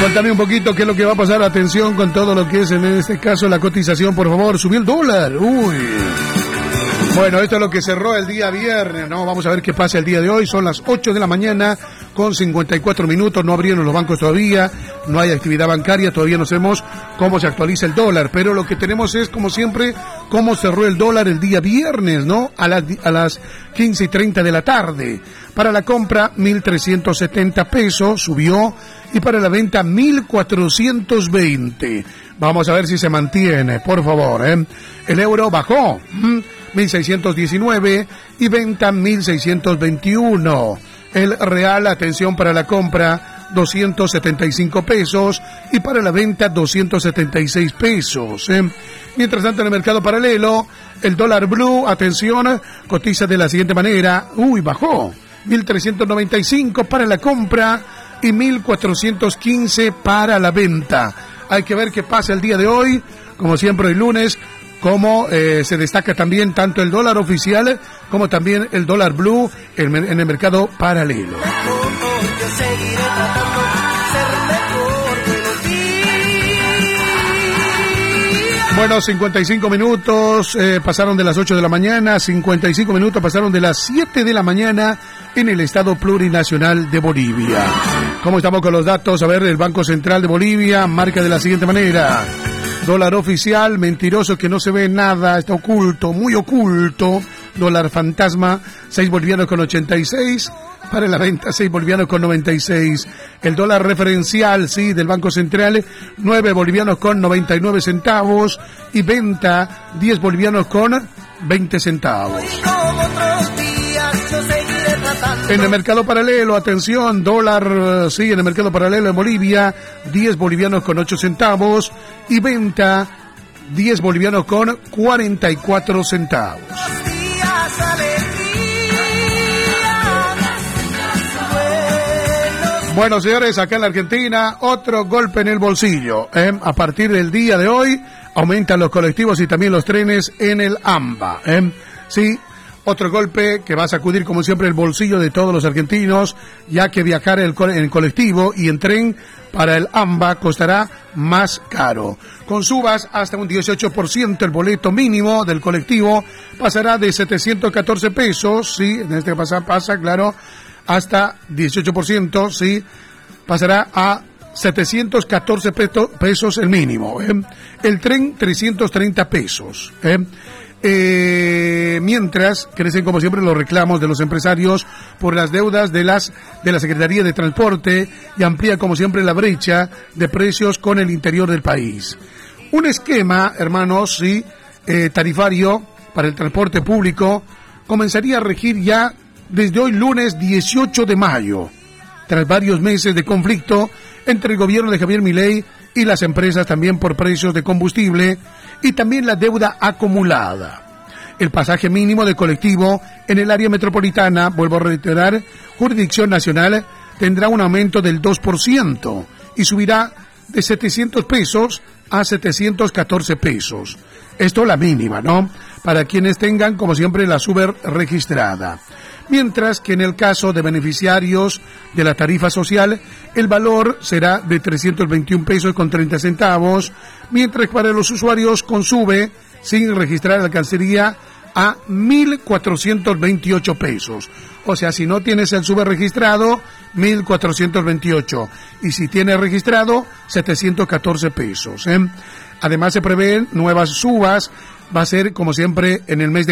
Cuéntame un poquito qué es lo que va a pasar. Atención con todo lo que es en este caso la cotización, por favor. Subió el dólar. Uy. Bueno, esto es lo que cerró el día viernes, ¿no? Vamos a ver qué pasa el día de hoy. Son las 8 de la mañana con 54 minutos. No abrieron los bancos todavía. No hay actividad bancaria. Todavía no sabemos cómo se actualiza el dólar. Pero lo que tenemos es, como siempre, cómo cerró el dólar el día viernes, ¿no? A las 15:30 de la tarde. Para la compra, 1.370 pesos. Subió. Y para la venta, 1.420. Vamos a ver si se mantiene, por favor, ¿eh? El euro bajó. 1.619 y venta 1.621. El real, atención, para la compra 275 pesos y para la venta 276 pesos. Mientras tanto, en el mercado paralelo, el dólar blue, atención, cotiza de la siguiente manera. Bajó. 1.395 para la compra y 1.415 para la venta. Hay que ver qué pasa el día de hoy, como siempre el lunes. Como se destaca también tanto el dólar oficial como también el dólar blue en el mercado paralelo. Bueno, 55 minutos pasaron de las 8 de la mañana, 55 minutos pasaron de las 7 de la mañana en el estado plurinacional de Bolivia. ¿Cómo estamos con los datos? A ver, el Banco Central de Bolivia marca de la siguiente manera. Dólar oficial, mentiroso que no se ve nada, está oculto, muy oculto. Dólar fantasma, 6 bolivianos con 86. Para la venta, 6 bolivianos con 96. El dólar referencial, sí, del Banco Central, 9 bolivianos con 99 centavos. Y venta, 10 bolivianos con 20 centavos. En el mercado paralelo, atención, dólar, sí, en el mercado paralelo en Bolivia, 10 bolivianos con 8 centavos y venta 10 bolivianos con 44 centavos. Bueno, señores, acá en la Argentina, otro golpe en el bolsillo. A partir del día de hoy, aumentan los colectivos y también los trenes en el AMBA. Sí. Otro golpe que va a sacudir, como siempre, el bolsillo de todos los argentinos, ya que viajar en colectivo y en tren para el AMBA costará más caro. Con subas hasta un 18%, el boleto mínimo del colectivo pasará de 714 pesos, sí, en este pasa, claro, hasta 18%, sí, pasará a 714 pesos el mínimo. El tren, 330 pesos. Mientras crecen como siempre los reclamos de los empresarios por las deudas de la Secretaría de Transporte y amplía como siempre la brecha de precios con el interior del país. Un esquema, hermanos, sí, tarifario para el transporte público comenzaría a regir ya desde hoy lunes 18 de mayo, tras varios meses de conflicto entre el gobierno de Javier Milei y las empresas también por precios de combustible y también la deuda acumulada. El pasaje mínimo de colectivo en el área metropolitana, vuelvo a reiterar, jurisdicción nacional, tendrá un aumento del 2% y subirá de 700 pesos a 714 pesos. Esto la mínima, ¿no? Para quienes tengan, como siempre, la Uber registrada. Mientras que en el caso de beneficiarios de la tarifa social, el valor será de 321 pesos con 30 centavos, mientras que para los usuarios con SUBE, sin registrar, alcanzaría a 1.428 pesos. O sea, si no tienes el SUBE registrado, 1.428. Y si tienes registrado, 714 pesos. Además, se prevén nuevas subas. Va a ser, como siempre, en el mes de